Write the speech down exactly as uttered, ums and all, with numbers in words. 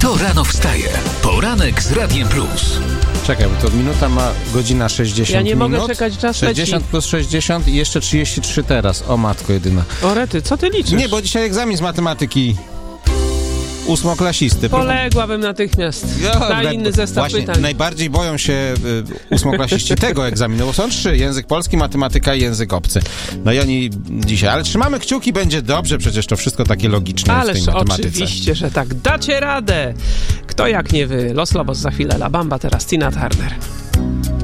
To rano wstaje. Poranek z Radiem Plus. Czekaj, bo to minuta ma godzina sześćdziesiąt Ja nie minut. mogę czekać, czas sześćdziesiąt leci. plus sześćdziesiąt i jeszcze trzydzieści trzy teraz. O matko jedyna. O rety, co ty liczysz? Nie, bo dzisiaj egzamin z matematyki ósmoklasisty. Poległabym natychmiast na inny zestaw Właśnie, pytań. najbardziej boją się y, ósmoklasiści tego egzaminu, bo są trzy. Język polski, matematyka i język obcy. No i oni dzisiaj, ale trzymamy kciuki, będzie dobrze, przecież to wszystko takie logiczne jest w Ależ tej matematyce. oczywiście, że tak. Dacie radę. Kto jak nie wy. Los Lobos za chwilę. La Bamba, teraz Tina Turner.